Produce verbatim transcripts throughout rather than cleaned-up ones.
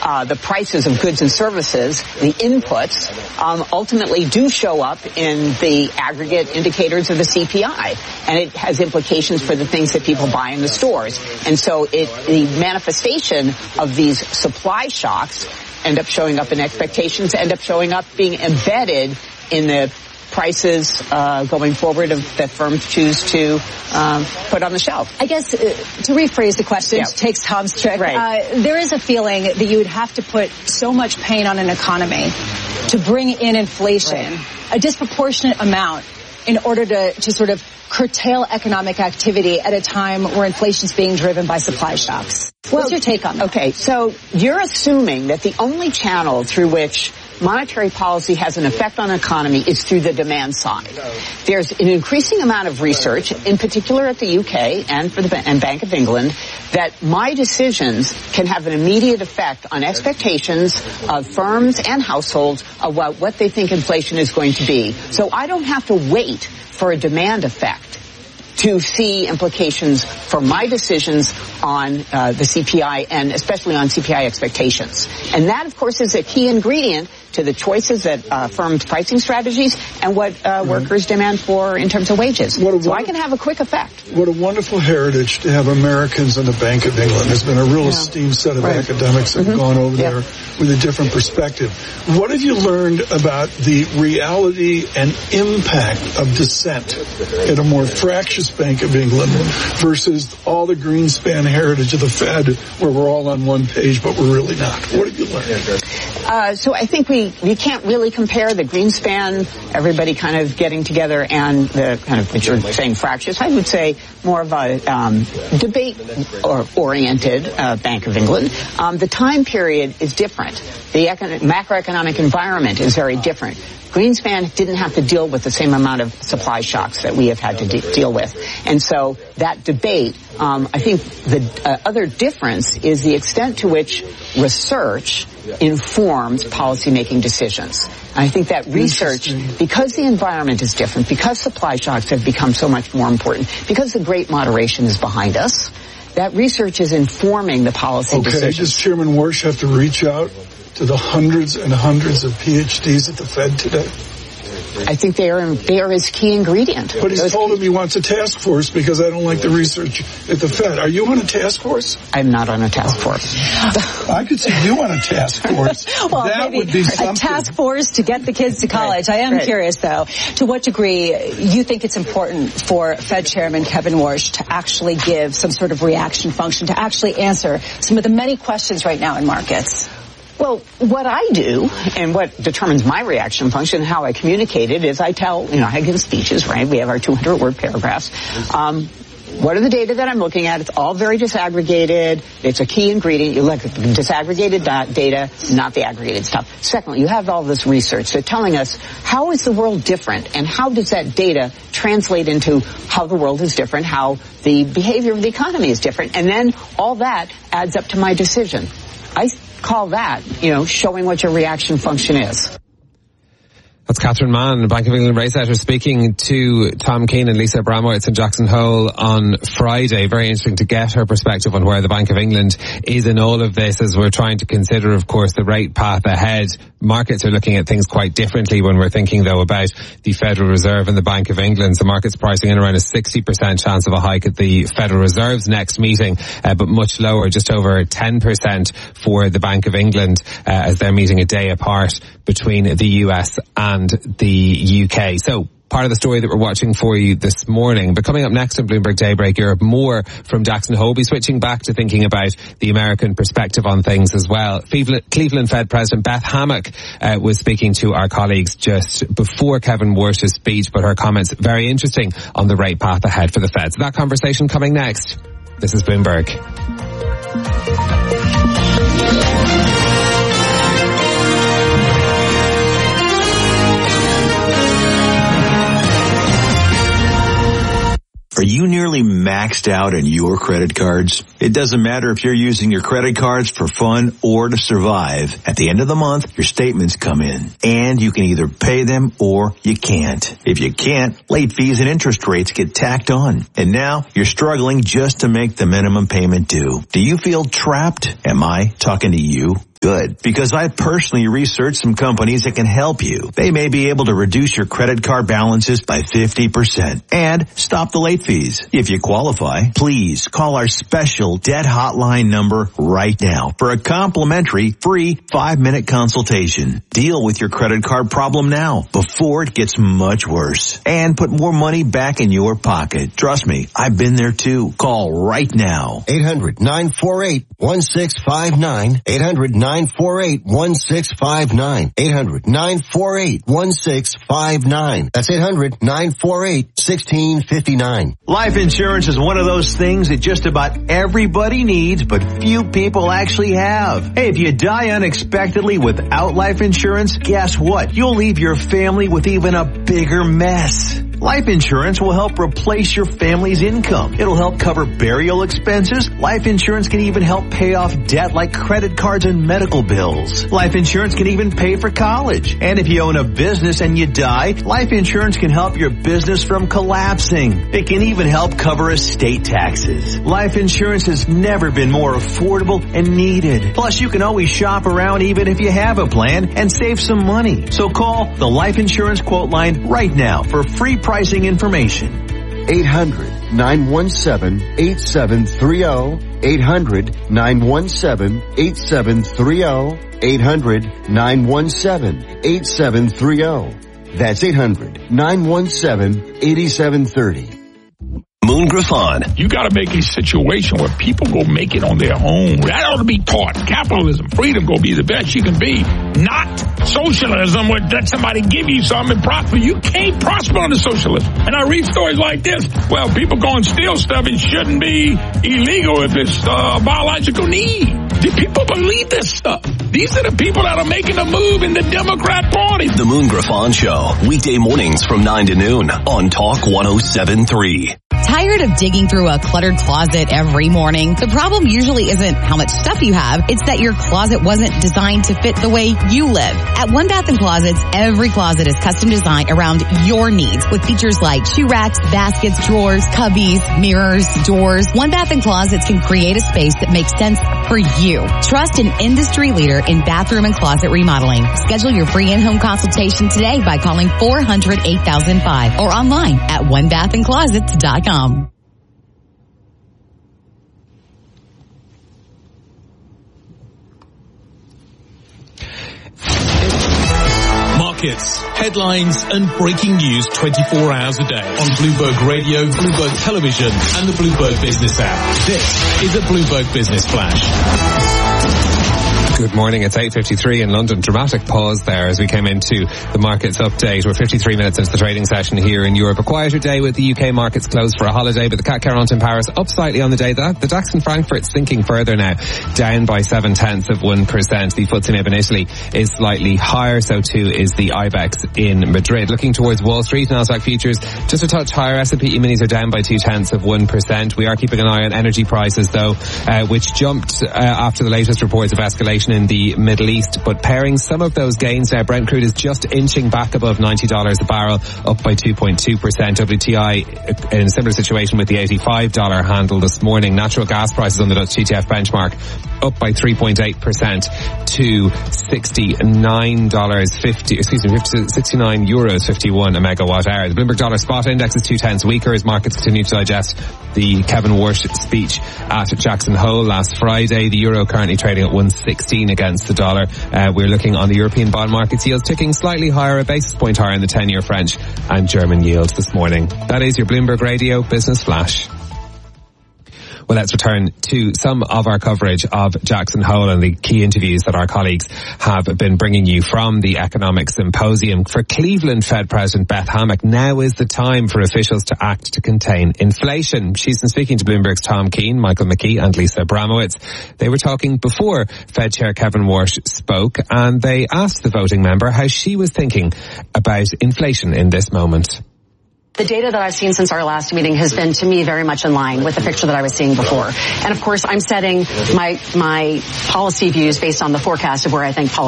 uh, the prices of goods and services, the inputs, um, ultimately do show up in the aggregate indicators of the C P I. And it has implications for the things that people buy in the stores. And so it, the manifestation of these supply shocks end up showing up in expectations, end up showing up being embedded in the prices uh, going forward of, that firms choose to um, put on the shelf. I guess uh, to rephrase the question, yeah. to take Tom's trick, right. uh, there is a feeling that you would have to put so much pain on an economy to bring in inflation, right. a disproportionate amount, in order to, to sort of curtail economic activity at a time where inflation is being driven by supply shocks. Well, what's your take on that? Okay, so you're assuming that the only channel through which monetary policy has an effect on the economy is through the demand side. There's an increasing amount of research, in particular at the U K and for the and Bank of England, that my decisions can have an immediate effect on expectations of firms and households about what they think inflation is going to be. So I don't have to wait for a demand effect to see implications for my decisions on uh, the C P I and especially on C P I expectations. And that, of course, is a key ingredient to the choices that uh, firms' pricing strategies and what uh, mm-hmm. workers demand for in terms of wages. What a, so what I can have a quick effect. What a wonderful heritage to have Americans in the Bank of England. There's been a real yeah. esteemed set of right. academics that mm-hmm. have gone over yeah. there with a different perspective. What have you learned about the reality and impact of dissent at a more fractious Bank of England versus all the Greenspan heritage of the Fed, where we're all on one page, but we're really not? What have you learned? Uh, so I think we, we can't really compare the Greenspan, everybody kind of getting together, and the kind of, what you're saying, fractious. I would say more of a um, debate or oriented uh, Bank of England. Um, the time period is different. The econ- macroeconomic environment is very different. Greenspan didn't have to deal with the same amount of supply shocks that we have had to de- deal with. And so that debate, um, I think the uh, other difference is the extent to which research informs policymaking decisions. And I think that research, because the environment is different, because supply shocks have become so much more important, because the great moderation is behind us, that research is informing the policy okay, decisions. Does Chairman Warsh have to reach out to the hundreds and hundreds of P H Ds at the Fed today? I think they are, they are his key ingredient. But he's Those told him he wants a task force because I don't like the research at the Fed. Are you on a task force? I'm not on a task force. I could see you on a task force. Well, that maybe would be something. A task force to get the kids to college. Right. I am right. curious, though, to what degree you think it's important for Fed Chairman Kevin Warsh to actually give some sort of reaction function, to actually answer some of the many questions right now in markets? Well, what I do and what determines my reaction function, how I communicate it, is I tell, you know, I give speeches, right? We have our two hundred word paragraphs. Um, what are the data that I'm looking at? It's all very disaggregated. It's a key ingredient. You look at the disaggregated data, not the aggregated stuff. Secondly, you have all this research. They're telling us how is the world different and how does that data translate into how the world is different, how the behavior of the economy is different. And then all that adds up to my decision. I call that, you know, showing what your reaction function is. That's Catherine Mann, Bank of England rate setter, speaking to Tom Keane and Lisa Abramowitz in Jackson Hole on Friday. Very interesting to get her perspective on where the Bank of England is in all of this, as we're trying to consider, of course, the rate path ahead. Markets are looking at things quite differently when we're thinking, though, about the Federal Reserve and the Bank of England. The market's pricing in around a sixty percent chance of a hike at the Federal Reserve's next meeting, uh, but much lower, just over ten percent for the Bank of England, uh, as they're meeting a day apart between the U S and the U K. So part of the story that we're watching for you this morning. But coming up next on Bloomberg Daybreak Europe, more from Jackson Hole. Be switching back to thinking about the American perspective on things as well. Cleveland Fed President Beth Hammack uh, was speaking to our colleagues just before Kevin Warsh's speech, but her comments very interesting on the rate path ahead for the Fed. So that conversation coming next. This is Bloomberg. Are you nearly maxed out on your credit cards? It doesn't matter if you're using your credit cards for fun or to survive. At the end of the month, your statements come in, and you can either pay them or you can't. If you can't, late fees and interest rates get tacked on. And now you're struggling just to make the minimum payment due. Do you feel trapped? Am I talking to you? Good, because I personally researched some companies that can help you. They may be able to reduce your credit card balances by fifty percent and stop the late fees. If you qualify, please call our special debt hotline number right now for a complimentary free five-minute consultation. Deal with your credit card problem now before it gets much worse and put more money back in your pocket. Trust me, I've been there too. Call right now. eight hundred nine four eight one six five nine. eight hundred nine four eight one six five nine. eight hundred nine four eight one six five nine. That's eight hundred nine four eight one six five nine. Life insurance is one of those things that just about everybody needs, but few people actually have. Hey, if you die unexpectedly without life insurance, guess what? You'll leave your family with even a bigger mess. Life insurance will help replace your family's income. It'll help cover burial expenses. Life insurance can even help pay off debt like credit cards and medical bills. Life insurance can even pay for college. And if you own a business and you die, life insurance can help your business from collapsing. It can even help cover estate taxes. Life insurance has never been more affordable and needed. Plus, you can always shop around even if you have a plan and save some money. So call the Life Insurance Quote Line right now for free pricing information. eight hundred nine one seven eight seven three zero. eight hundred nine one seven eight seven three zero. eight hundred nine one seven eight seven three zero. That's eight hundred nine one seven eight seven three zero. Moon Griffon. You got to make a situation where people go make it on their own. That ought to be taught. Capitalism, freedom, go be the best you can be. Not socialism where let somebody give you something and prosper. You can't prosper under socialism. And I read stories like this. Well, people go and steal stuff. It shouldn't be illegal if it's uh, a biological need. Do people believe this stuff? These are the people that are making a move in the Democrat Party. The Moon Griffon Show. Weekday mornings from nine to noon on Talk one oh seven point three. Tired of digging through a cluttered closet every morning? The problem usually isn't how much stuff you have. It's that your closet wasn't designed to fit the way you live. At One Bath and Closets, every closet is custom designed around your needs with features like shoe racks, baskets, drawers, cubbies, mirrors, doors. One Bath and Closets can create a space that makes sense for you. Trust an industry leader in bathroom and closet remodeling. Schedule your free in-home consultation today by calling four hundred eight thousand five or online at one bath and closets dot com. Markets, headlines and breaking news twenty-four hours a day on Bloomberg Radio, Bloomberg Television and the Bloomberg Business app. This is a Bloomberg Business Flash. Good morning. It's eight fifty-three in London. Dramatic pause there as we came into the markets update. We're fifty-three minutes into the trading session here in Europe. A quieter day with the U K markets closed for a holiday, but the C A C Quarante in Paris up slightly on the day. The, the DAX in Frankfurt sinking further now, down by seven tenths of one percent. The F T S E M I B in Italy is slightly higher, so too is the I BEX in Madrid. Looking towards Wall Street, Nasdaq futures just a touch higher. S and P E-minis are down by two tenths of one percent. We are keeping an eye on energy prices though, uh, which jumped uh, after the latest reports of escalation in the Middle East, but pairing some of those gains now, Brent crude is just inching back above ninety dollars a barrel, up by two point two percent. W T I in a similar situation with the eighty-five dollars handle this morning. Natural gas prices on the Dutch T T F benchmark up by three point eight percent to sixty-nine dollars fifty, excuse me, sixty-nine euros fifty-one a megawatt hour. The Bloomberg dollar spot index is two tenths weaker as markets continue to digest the Kevin Warsh speech at Jackson Hole last Friday. The euro currently trading at one sixteen against the dollar. Uh, we're looking on the European bond markets. Yields ticking slightly higher, a basis point higher in the ten-year French and German yields this morning. That is your Bloomberg Radio Business Flash. Well, let's return to some of our coverage of Jackson Hole and the key interviews that our colleagues have been bringing you from the Economic Symposium. For Cleveland Fed President Beth Hammack, now is the time for officials to act to contain inflation. She's been speaking to Bloomberg's Tom Keene, Michael McKee and Lisa Abramowitz. They were talking before Fed Chair Kevin Warsh spoke, and they asked the voting member how she was thinking about inflation in this moment. The data that I've seen since our last meeting has been, to me, very much in line with the picture that I was seeing before. And of course, I'm setting my my policy views based on the forecast of where I think policy is.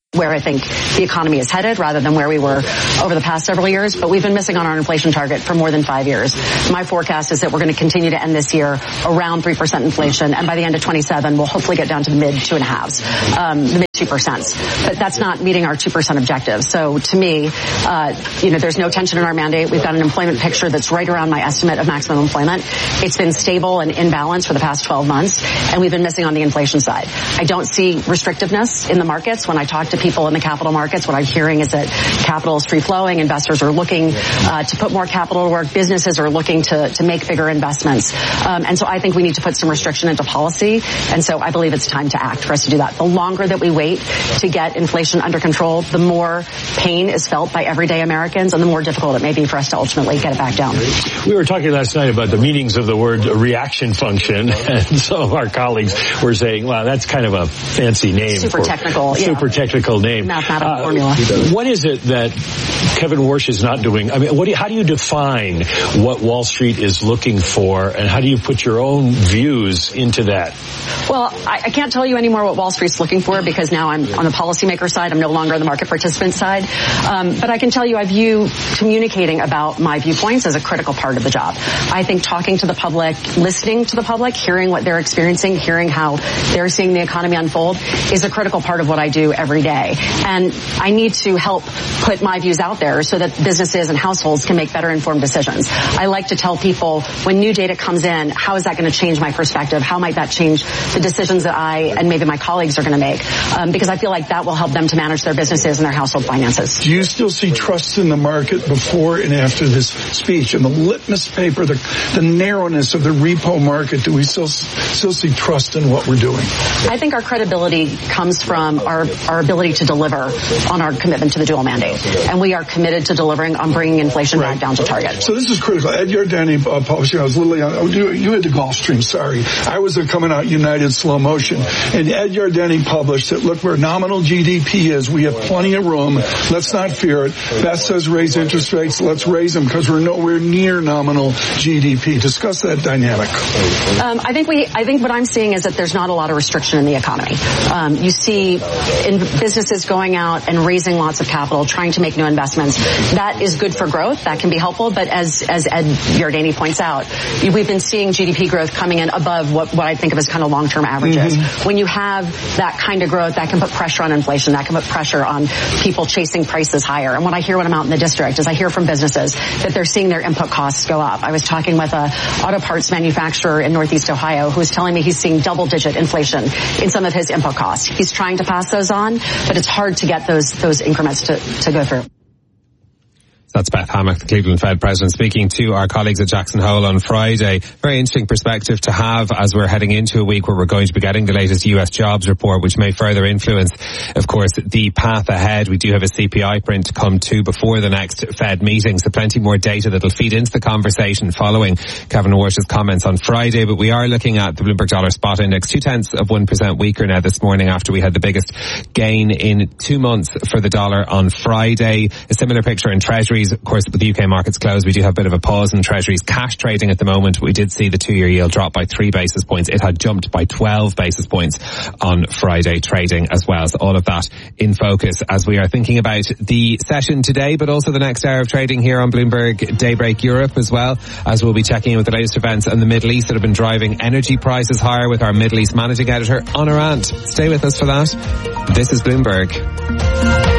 where I think the economy is headed rather than where we were over the past several years. But we've been missing on our inflation target for more than five years. My forecast is that we're going to continue to end this year around three percent inflation. And by the end of twenty-seven, we'll hopefully get down to the mid two and a halves, um, the mid two percent. But that's not meeting our two percent objective. So to me, uh, you know, there's no tension in our mandate. We've got an employment picture that's right around my estimate of maximum employment. It's been stable and in balance for the past twelve months. And we've been missing on the inflation side. I don't see restrictiveness in the markets. When I talk to people in the capital markets, what I'm hearing is that capital is free flowing. Investors are looking uh, to put more capital to work. Businesses are looking to, to make bigger investments. Um, and so I think we need to put some restriction into policy. And so I believe it's time to act for us to do that. The longer that we wait to get inflation under control, the more pain is felt by everyday Americans and the more difficult it may be for us to ultimately get it back down. We were talking last night about the meanings of the word reaction function, and some of our colleagues were saying, wow, that's kind of a fancy name. Super technical. Super yeah. technical name. Mathematical uh, formula. What is it that Kevin Warsh is not doing? I mean, what do you, how do you define what Wall Street is looking for, and how do you put your own views into that? Well, I, I can't tell you anymore what Wall Street's looking for because now I'm on the policymaker side. I'm no longer on the market participant side. Um, but I can tell you I view communicating about my viewpoints as a critical part of the job. I think talking to the public, listening to the public, hearing what they're experiencing, hearing how they're seeing the economy unfold is a critical part of what I do every day. And I need to help put my views out there so that businesses and households can make better informed decisions. I like to tell people when new data comes in, how is that going to change my perspective? How might that change the decisions that I and maybe my colleagues are going to make? Um, because I feel like that will help them to manage their businesses and their household finances. Do you still see trust in the market before and after this speech? And the litmus paper, the, the narrowness of the repo market, do we still still see trust in what we're doing? I think our credibility comes from our, our ability to deliver on our commitment to the dual mandate. And we are committed to delivering on bringing inflation right. back down to target. So this is critical. Ed Yardeni uh, publishing, I was literally on, oh, you, you had the Gulfstream, sorry. I was there coming out United slow motion. And Ed Yardeni published that, look, where nominal G D P is, we have plenty of room. Let's not fear it. Beth says raise interest rates. Let's raise them because we're nowhere near nominal G D P. Discuss that dynamic. Um, I think we, I think what I'm seeing is that there's not a lot of restriction in the economy. Um, you see in businesses going out and raising lots of capital, trying to make new investments. That is good for growth. That can be helpful. But as, as Ed Yardeni points out, we've been seeing G D P growth coming in above what, what I think of as kind of long-term averages. Mm-hmm. When you have that kind of growth, that can put pressure on inflation. That can put pressure on people chasing prices higher. And what I hear when I'm out in the district is I hear from businesses that they're seeing their input costs go up. I was talking with a auto parts manufacturer in Northeast Ohio who was telling me he's seeing double-digit inflation in some of his input costs. He's trying to pass those on, but it's hard to get those those increments to, to go through. That's Beth Hammack, the Cleveland Fed president, speaking to our colleagues at Jackson Hole on Friday. Very interesting perspective to have as we're heading into a week where we're going to be getting the latest U S jobs report, which may further influence, of course, the path ahead. We do have a C P I print to come to before the next Fed meeting, so plenty more data that'll feed into the conversation following Kevin Warsh's comments on Friday. But we are looking at the Bloomberg Dollar Spot Index, two tenths of one percent weaker now this morning after we had the biggest gain in two months for the dollar on Friday. A similar picture in Treasuries. Of course, with the U K markets closed, we do have a bit of a pause in Treasuries cash trading at the moment. We did see the two-year yield drop by three basis points. It had jumped by twelve basis points on Friday trading as well. So all of that in focus as we are thinking about the session today, but also the next hour of trading here on Bloomberg Daybreak Europe as well, as we'll be checking in with the latest events in the Middle East that have been driving energy prices higher with our Middle East managing editor, Anna Rand. Stay with us for that. This is Bloomberg.